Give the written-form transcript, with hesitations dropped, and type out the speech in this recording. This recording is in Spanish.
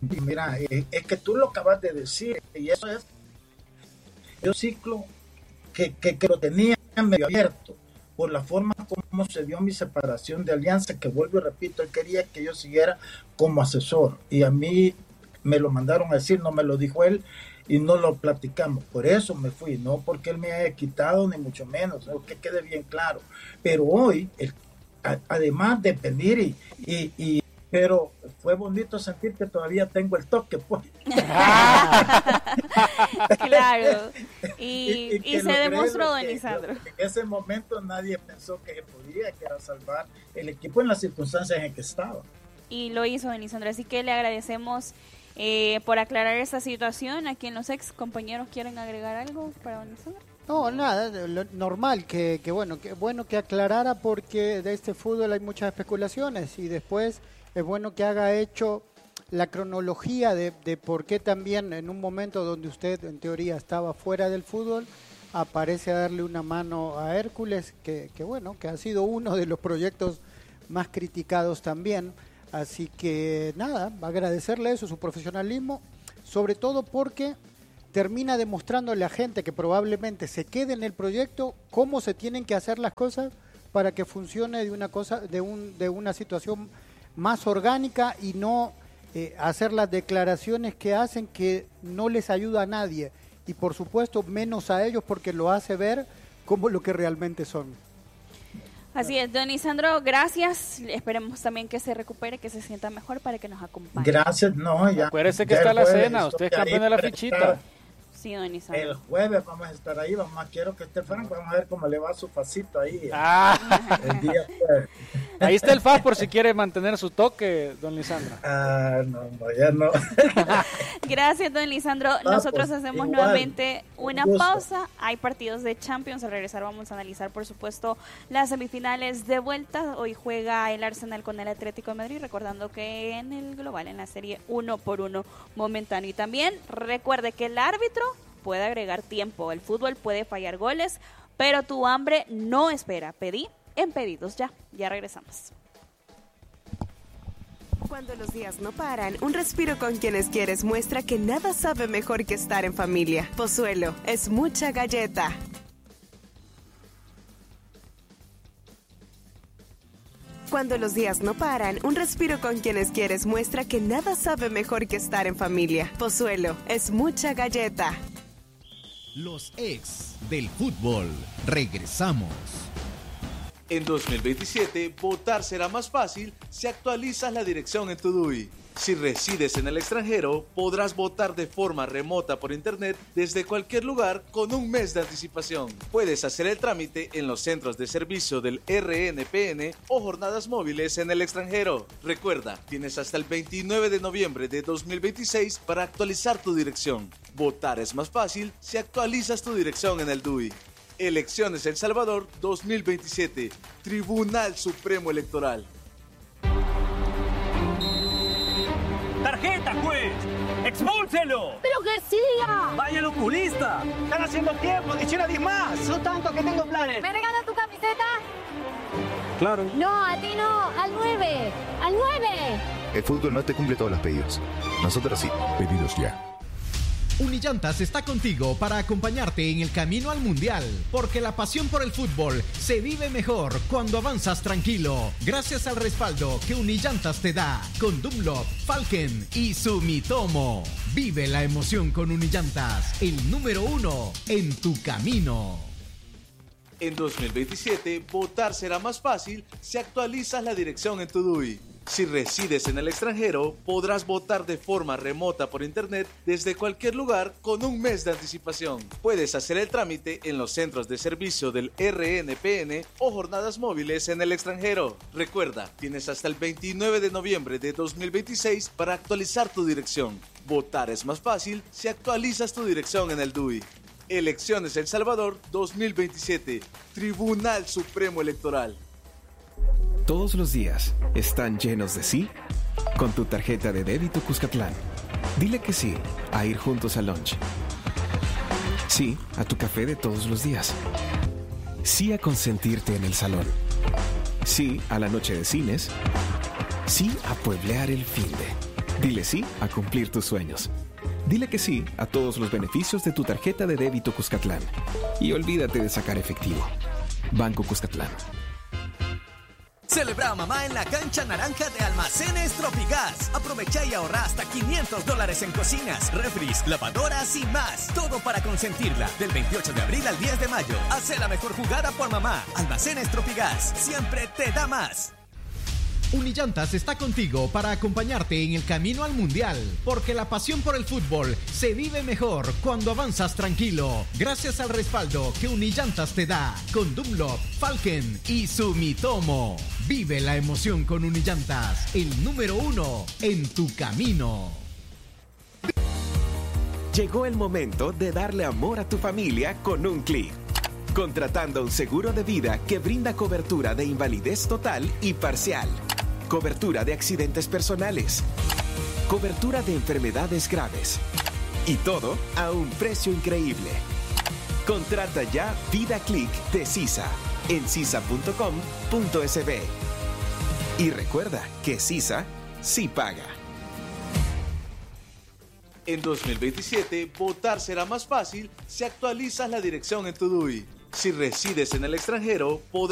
Mira, es que tú lo acabas de decir, y eso es un ciclo que lo tenía medio abierto por la forma como se dio mi separación de Alianza, que vuelvo y repito, él quería que yo siguiera como asesor, y a mí me lo mandaron a decir, no me lo dijo él, y no lo platicamos, por eso me fui, no porque él me haya quitado, ni mucho menos, ¿no? Que quede bien claro, pero hoy, además de venir pero fue bonito sentir que todavía tengo el toque, pues. Claro. Y se demostró, don Lisandro. En ese momento nadie pensó que se podía, que era salvar el equipo en las circunstancias en que estaba. Y lo hizo, don Lisandro. Así que le agradecemos por aclarar esta situación. Aquí en los ex compañeros, ¿quieren agregar algo para don Lisandro? No, nada, lo normal, que bueno que aclarara, porque de este fútbol hay muchas especulaciones, y después es bueno que haga hecho la cronología de por qué también en un momento donde usted en teoría estaba fuera del fútbol, aparece a darle una mano a Hércules, que ha sido uno de los proyectos más criticados también. Así que nada, agradecerle eso, su profesionalismo, sobre todo porque termina demostrándole a gente que probablemente se quede en el proyecto cómo se tienen que hacer las cosas para que funcione de una situación más orgánica, y no hacer las declaraciones que hacen, que no les ayuda a nadie, y por supuesto menos a ellos, porque lo hace ver como lo que realmente son. Así es, don Lisandro, gracias. Esperemos también que se recupere, que se sienta mejor para que nos acompañe. Gracias, no, ya. Acuérdese que está la cena, usted es campeón de la fichita. Sí, don Lisandro. El jueves vamos a estar ahí, quiero que esté Frank, vamos a ver cómo le va su pasito ahí. El día jueves. Ahí está el FAS por si quiere mantener su toque, don Lisandro. No, ya no. Gracias, don Lisandro. Nosotros pues, hacemos igual, nuevamente una gusto. pausa. Hay partidos de Champions. Al regresar vamos a analizar, por supuesto, las semifinales de vuelta. Hoy juega el Arsenal con el Atlético de Madrid, recordando que en el global, en la serie 1-1 momentáneo. Y también recuerde que el árbitro puede agregar tiempo. El fútbol puede fallar goles, pero tu hambre no espera. Pedí en Pedidos Ya. Ya regresamos. Cuando los días no paran, un respiro con quienes quieres muestra que nada sabe mejor que estar en familia. Pozuelo es mucha galleta. Cuando los días no paran, un respiro con quienes quieres muestra que nada sabe mejor que estar en familia. Pozuelo es mucha galleta. Los ex del fútbol. Regresamos. En 2027, votar será más fácil si actualizas la dirección en tu DUI. Si resides en el extranjero, podrás votar de forma remota por internet desde cualquier lugar con un mes de anticipación. Puedes hacer el trámite en los centros de servicio del RNPN o jornadas móviles en el extranjero. Recuerda, tienes hasta el 29 de noviembre de 2026 para actualizar tu dirección. Votar es más fácil si actualizas tu dirección en el DUI. Elecciones El Salvador 2027. Tribunal Supremo Electoral. ¡Tarjeta, juez! ¡Expúlselo! ¡Pero que siga! ¡Vaya al oculista! ¡Están haciendo tiempo! ¡Adiciona 10 más! No tanto, que tengo planes. ¿Me regalas tu camiseta? Claro. No, a ti no. Al 9. ¡Al 9! El fútbol no te cumple todos los pedidos. Nosotros sí. Pedidos ya. Unillantas está contigo para acompañarte en el camino al Mundial, porque la pasión por el fútbol se vive mejor cuando avanzas tranquilo, gracias al respaldo que Unillantas te da con Dunlop, Falken y Sumitomo. Vive la emoción con Unillantas, el número 1 en tu camino. En 2027, votar será más fácil si actualizas la dirección en tu DUI. Si resides en el extranjero, podrás votar de forma remota por internet desde cualquier lugar con un mes de anticipación. Puedes hacer el trámite en los centros de servicio del RNPN o jornadas móviles en el extranjero. Recuerda, tienes hasta el 29 de noviembre de 2026 para actualizar tu dirección. Votar es más fácil si actualizas tu dirección en el DUI. Elecciones El Salvador 2027. Tribunal Supremo Electoral. Todos los días están llenos de sí con tu tarjeta de débito Cuscatlán. Dile que sí a ir juntos al lunch. Sí a tu café de todos los días. Sí a consentirte en el salón. Sí a la noche de cines. Sí a pueblear el finde. Dile sí a cumplir tus sueños. Dile que sí a todos los beneficios de tu tarjeta de débito Cuscatlán. Y olvídate de sacar efectivo. Banco Cuscatlán. Celebra a mamá en la cancha naranja de Almacenes Tropigas. Aprovecha y ahorra hasta $500 en cocinas, refris, lavadoras y más. Todo para consentirla. Del 28 de abril al 10 de mayo. Haz la mejor jugada por mamá. Almacenes Tropigas. Siempre te da más. Unillantas está contigo para acompañarte en el camino al Mundial, porque la pasión por el fútbol se vive mejor cuando avanzas tranquilo, gracias al respaldo que Unillantas te da con Dunlop, Falken y Sumitomo. Vive la emoción con Unillantas, el número 1 en tu camino. Llegó el momento de darle amor a tu familia con un clic. Contratando un seguro de vida que brinda cobertura de invalidez total y parcial, cobertura de accidentes personales, cobertura de enfermedades graves y todo a un precio increíble. Contrata ya Vida Click de CISA en cisa.com.sb. Y recuerda que CISA sí paga. En 2027, votar será más fácil si actualizas la dirección en tu DUI. Si resides en el extranjero, podrás